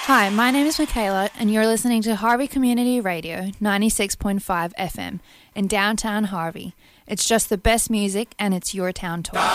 Hi, my name is Michaela, and you're listening to Harvey Community Radio 96.5 FM in downtown Harvey. It's just the best music, and it's your town talk.